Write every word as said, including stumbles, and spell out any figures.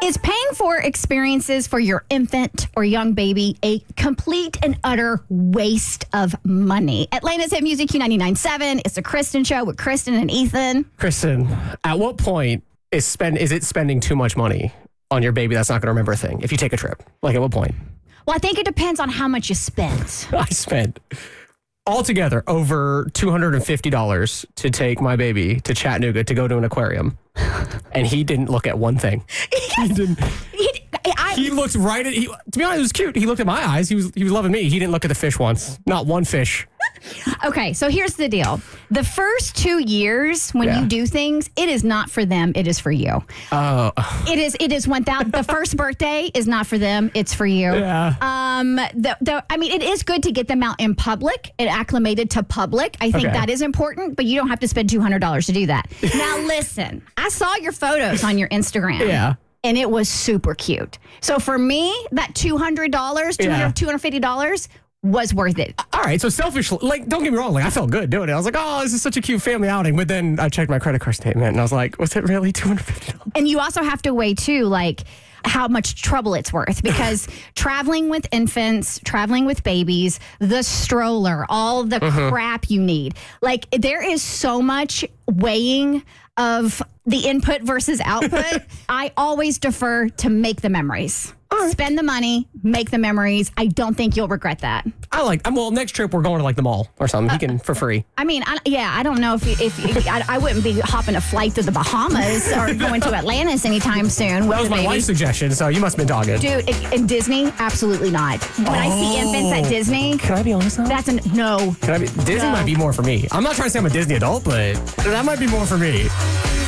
Is paying for experiences for your infant or young baby a complete and utter waste of money? Atlanta's Hit Music Q ninety-nine point seven. It's the Kristen Show with Kristen and Ethan. Kristen, at what point is spend is it spending too much money on your baby that's not going to remember a thing if you take a trip? Like, at what point? Well, I think it depends on how much you spent. I spent altogether over two hundred fifty dollars to take my baby to Chattanooga to go to an aquarium. And he didn't look at one thing. He didn't. He, I, He looked right at. He, to be honest, it was cute. He looked at my eyes. He was he was loving me. He didn't look at the fish once. Not one fish. Okay, so here's the deal. The first two years when Yeah. you do things, it is not for them, it is for you. Oh. It is It is one thousand. The first birthday is not for them, it's for you. Yeah. Um. The, the I mean, it is good to get them out in public and acclimated to public. I think Okay. that is important, but you don't have to spend two hundred dollars to do that. Now, listen, I saw your photos on your Instagram. Yeah. And it was super cute. So for me, that two hundred dollars, two hundred Yeah. two hundred fifty dollars was worth it. All right, so selfishly, like, don't get me wrong, like, I felt good doing it. I was like, oh, this is such a cute family outing. But then I checked my credit card statement, and I was like, was it really two hundred fifty dollars? And you also have to weigh, too, like, how much trouble it's worth. Because traveling with infants, traveling with babies, the stroller, all the crap you need. Like, there is so much weighing of the input versus output. I always defer to make the memories. Spend the money, make the memories. I don't think you'll regret that. I like, I'm, well, next trip we're going to, like, the mall or something. He can, for free. I mean, I, yeah, I don't know if if, if I, I wouldn't be hopping a flight to the Bahamas or going to Atlantis anytime soon. That was my Maybe. wife's suggestion, so you must have been dogged. Dude, in Disney, absolutely not. When I see infants at Disney, Can I be honest now? that's a no. Can I be, Disney No. might be more for me. I'm not trying to say I'm a Disney adult, but that might be more for me.